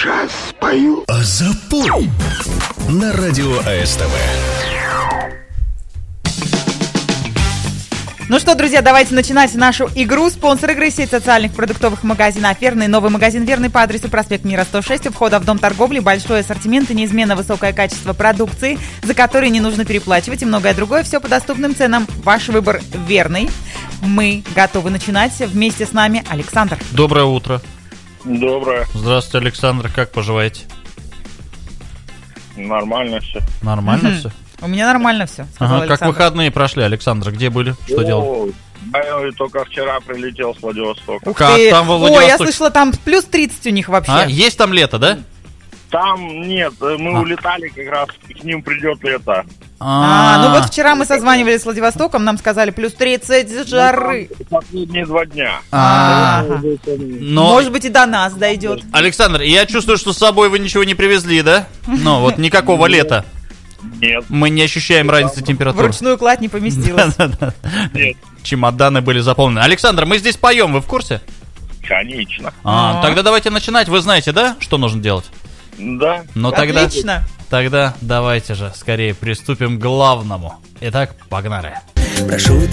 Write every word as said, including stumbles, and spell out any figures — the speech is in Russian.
сейчас спою. А запой на радио АСТВ. Ну что, друзья, давайте начинать нашу игру. Спонсор игры — сеть социальных продуктовых магазинов «Верный». Новый магазин «Верный» по адресу проспект Мира, сто шесть. У входа в дом торговли большой ассортимент и неизменно высокое качество продукции, за которые не нужно переплачивать, и многое другое. Все по доступным ценам. Ваш выбор «Верный». Мы готовы начинать. Вместе с нами Александр. Доброе утро. Доброе. Здравствуйте, Александр. Как поживаете? Нормально все. Нормально Мгм. все? У меня нормально все. Ага, как выходные прошли, Александр? Где были? Что делали? Я только вчера прилетел с Владивостока. Ух Как ты. там во Ой, я Владивостоке? слышала, там плюс тридцать у них вообще. А, есть там лето, да? Там нет, мы А. улетали, как раз к ним придет лето. А, ну вот вчера мы созванивались с Владивостоком, нам сказали плюс тридцать жары. Последние два дня. А, Ага. но, Может быть, и до нас дойдет. Александр, я чувствую, что с собой вы ничего не привезли, да? Ну, вот никакого лета. Нет, Мы не ощущаем разницы В температуры. ручную кладь не поместилась. нет, Чемоданы были заполнены. Александр, мы здесь поем, вы в курсе? конечно. А, А. тогда давайте начинать. Вы знаете, да, что нужно делать? Да. Ну тогда, Отлично. тогда давайте же скорее приступим к главному. Итак, погнали. Прошу